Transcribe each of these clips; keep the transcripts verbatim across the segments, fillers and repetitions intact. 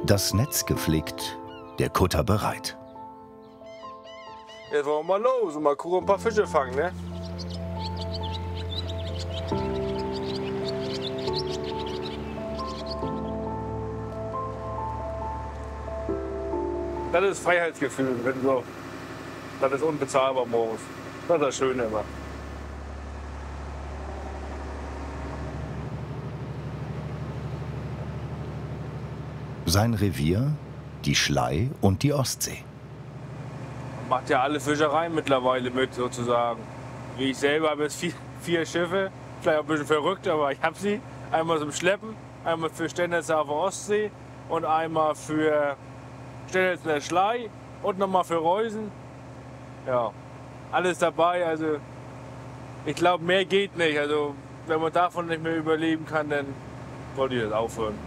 Das Netz geflickt, der Kutter bereit. Jetzt wollen wir mal los und mal gucken, ein paar Fische fangen, ne? Das ist Freiheitsgefühl, wenn so. Das ist unbezahlbar morgens. Das ist das Schöne immer. Sein Revier, die Schlei und die Ostsee. Man macht ja alle Fischereien mittlerweile mit, sozusagen. Wie ich selber habe jetzt vier, vier Schiffe. Vielleicht auch ein bisschen verrückt, aber ich habe sie. Einmal zum Schleppen, einmal für Stendernetz auf der Ostsee und einmal für Stendernetz in der Schlei und nochmal für Reusen. Ja, alles dabei. Also ich glaube, mehr geht nicht. Also wenn man davon nicht mehr überleben kann, dann wollte ich das aufhören.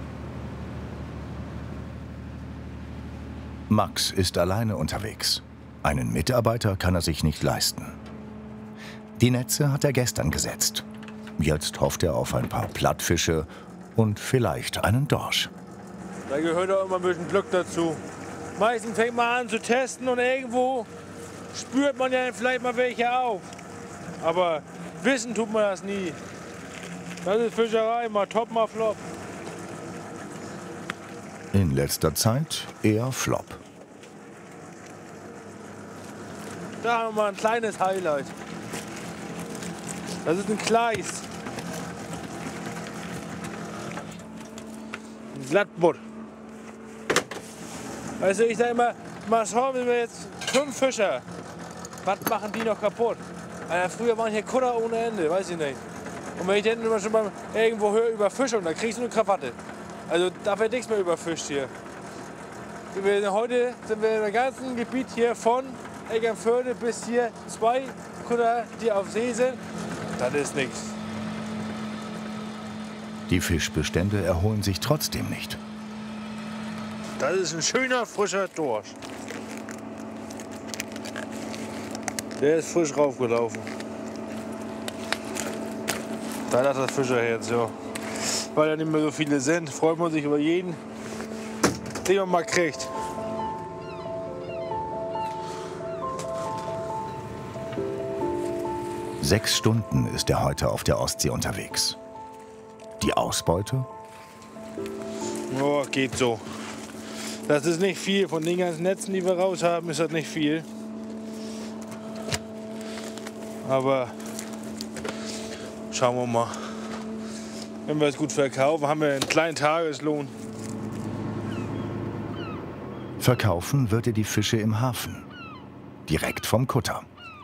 Max ist alleine unterwegs. Einen Mitarbeiter kann er sich nicht leisten. Die Netze hat er gestern gesetzt. Jetzt hofft er auf ein paar Plattfische und vielleicht einen Dorsch. Da gehört auch immer ein bisschen Glück dazu. Meistens fängt man an zu testen und irgendwo spürt man ja vielleicht mal welche auf. Aber wissen tut man das nie. Das ist Fischerei, mal top, mal flop. In letzter Zeit eher flop. Da haben wir mal ein kleines Highlight. Das ist ein Kleis. Ein Glattbutt. Weißt du, ich sage immer, mal schauen wir jetzt fünf Fischer. Was machen die noch kaputt? Also früher waren hier Kutter ohne Ende, weiß ich nicht. Und wenn ich dann immer schon mal irgendwo höre über Fischung, dann kriegst du eine Krawatte. Also da wird nichts mehr überfischt hier. Wir, heute sind wir im ganzen Gebiet hier von Eckernförde bis hier zwei Kutter, die auf See sind. Das ist nichts. Die Fischbestände erholen sich trotzdem nicht. Das ist ein schöner, frischer Dorsch. Der ist frisch raufgelaufen. Da hat das Fischerherz, ja. Weil ja nicht mehr so viele sind, freut man sich über jeden, den man mal kriegt. Sechs Stunden ist er heute auf der Ostsee unterwegs. Die Ausbeute? Oh, geht so. Das ist nicht viel. Von den ganzen Netzen, die wir raus haben, ist das nicht viel. Aber schauen wir mal. Wenn wir es gut verkaufen, haben wir einen kleinen Tageslohn. Verkaufen wird er die Fische im Hafen. Direkt vom Kutter.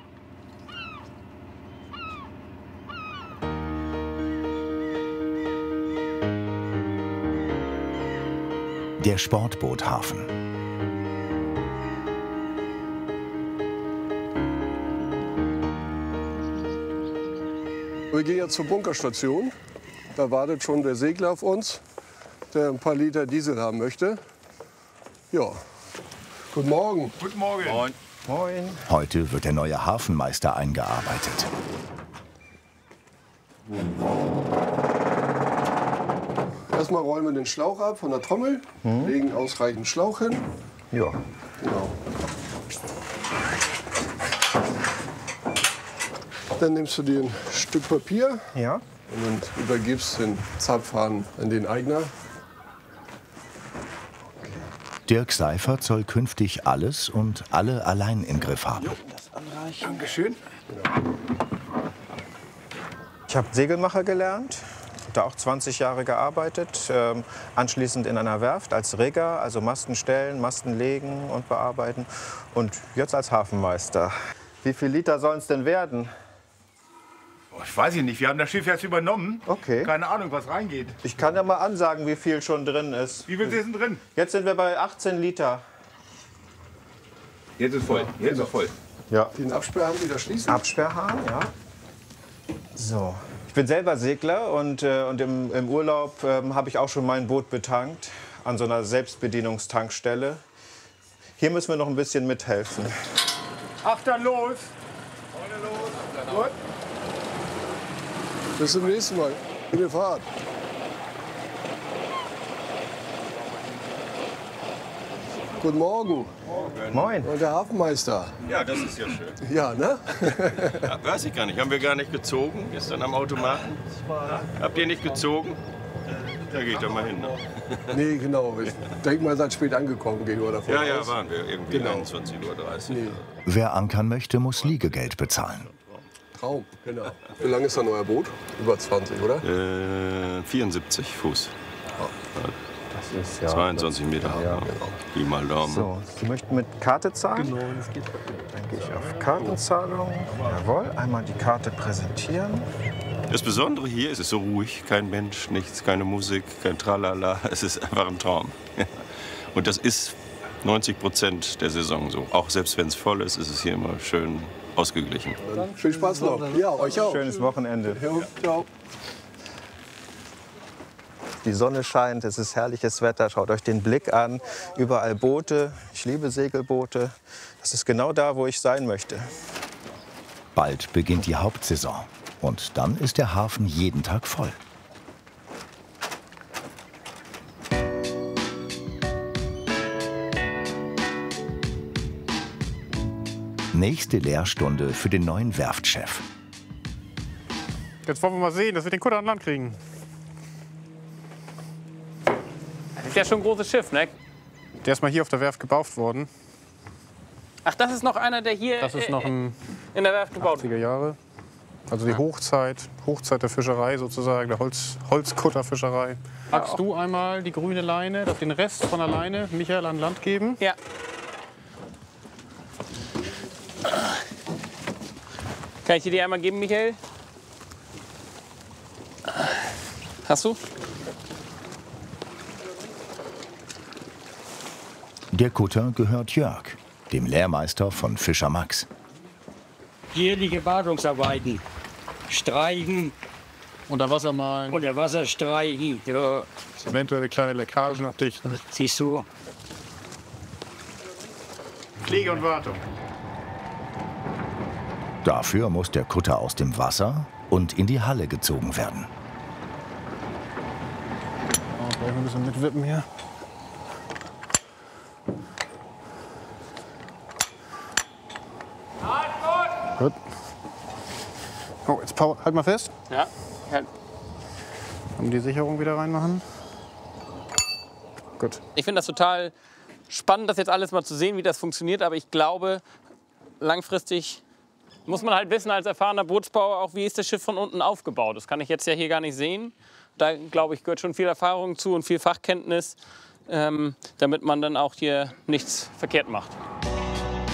Der Sportboothafen. Wir gehen jetzt zur Bunkerstation. Da wartet schon der Segler auf uns, der ein paar Liter Diesel haben möchte. Ja, guten Morgen. Guten Morgen. Moin. Moin. Heute wird der neue Hafenmeister eingearbeitet. Erstmal räumen wir den Schlauch ab von der Trommel, mhm. legen ausreichend Schlauch hin. Ja. Genau. Dann nimmst du dir ein Stück Papier, Ja. und übergibst den Zapfhahn an den Eigner. Dirk Seifert soll künftig alles und alle allein im Griff haben. Das anreichen. Dankeschön. Ich habe Segelmacher gelernt, da auch zwanzig Jahre gearbeitet, ähm, anschließend in einer Werft als Rigger, also Masten stellen, Masten legen und bearbeiten und jetzt als Hafenmeister. Wie viel Liter sollen es denn werden? Ich weiß ich nicht, wir haben das Schiff jetzt übernommen. Okay. Keine Ahnung, was reingeht. Ich kann ja mal ansagen, wie viel schon drin ist. Wie viel ist denn drin? Jetzt sind wir bei achtzehn Liter. Jetzt ist voll. Jetzt ist voll. Ja. Den Absperrhahn wieder schließen. Absperrhahn, ja. So. Ich bin selber Segler und, äh, und im, im Urlaub ähm, habe ich auch schon mein Boot betankt an so einer Selbstbedienungstankstelle. Hier müssen wir noch ein bisschen mithelfen. Achter los! Vorne los. Gut. Bis zum nächsten Mal. Gute Fahrt. Guten Morgen. Morgen. Moin. Und der Hafenmeister. Ja, das ist ja schön. Ja, ne? Ja, weiß ich gar nicht. Haben wir gar nicht gezogen gestern am Automaten? Habt ihr nicht gezogen? Da geht doch mal hin. Ne? Nee, genau. Ich denke mal, seid spät angekommen, gehe ich davon Ja, ja, aus. waren wir. Irgendwie Genau. einundzwanzig Uhr dreißig. Nee, Wer ankern möchte, muss Liegegeld bezahlen. Traum, genau. Wie lang ist dann euer Boot? Über zwanzig, oder? Äh, vierundsiebzig Fuß. Das ist ja zweiundzwanzig Meter. Ja, Ja, Pi mal Daumen. So, Sie möchten mit Karte zahlen? Genau, das geht. Dann gehe ich auf Kartenzahlung. Jawohl, einmal die Karte präsentieren. Das Besondere hier ist, es ist so ruhig. Kein Mensch, nichts, keine Musik, kein Tralala. Es ist einfach ein Traum. Und das ist neunzig Prozent der Saison so. Auch selbst wenn es voll ist, ist es hier immer schön ausgeglichen. Dann viel Spaß noch. Ja, euch auch. Schönes Wochenende. Jo, ciao. Die Sonne scheint, es ist herrliches Wetter. Schaut euch den Blick an. Überall Boote. Ich liebe Segelboote. Das ist genau da, wo ich sein möchte. Bald beginnt die Hauptsaison. Und dann ist der Hafen jeden Tag voll. Nächste Lehrstunde für den neuen Werftchef. Jetzt wollen wir mal sehen, dass wir den Kutter an Land kriegen. Das ist ja schon ein großes Schiff, ne? Der ist mal hier auf der Werft gebaut worden. Ach, das ist noch einer, der hier Das ist noch ein in der Werft gebaut achtziger Jahre. Also die Hochzeit, Hochzeit der Fischerei sozusagen, der Holz, Holzkutterfischerei. Magst du einmal die grüne Leine, dass den Rest von der Leine Michael an Land geben? Ja. Kann ich dir die einmal geben, Michael? Hast du? Der Kutter gehört Jörg, dem Lehrmeister von Fischer Max. Jährliche Wartungsarbeiten, Streichen, Unter Wasser malen, unter Wasser streichen. Ja, eventuelle kleine Leckagen abdichten. siehst du. Pflege und Wartung. Dafür muss der Kutter aus dem Wasser und in die Halle gezogen werden. Oh, gleich ein bisschen mitwippen hier. Gut. Oh, jetzt Paul, halt mal fest. Ja. ja. Und die Sicherung wieder reinmachen. Gut. Ich finde das total spannend, das jetzt alles mal zu sehen, wie das funktioniert. Aber ich glaube, langfristig muss man halt wissen als erfahrener Bootsbauer auch, wie ist das Schiff von unten aufgebaut. Das kann ich jetzt ja hier gar nicht sehen. Da, glaube ich, gehört schon viel Erfahrung zu und viel Fachkenntnis, ähm, damit man dann auch hier nichts verkehrt macht.